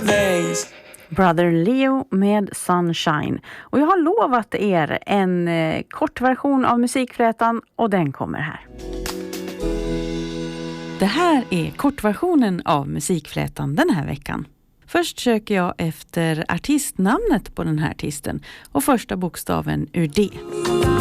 my veins. Brother Leo med Sunshine. Och jag har lovat er en kortversion av Musikflätan och den kommer här. Det här är kortversionen av Musikflätan den här veckan. Först söker jag efter artistnamnet på den här artisten och första bokstaven ur det.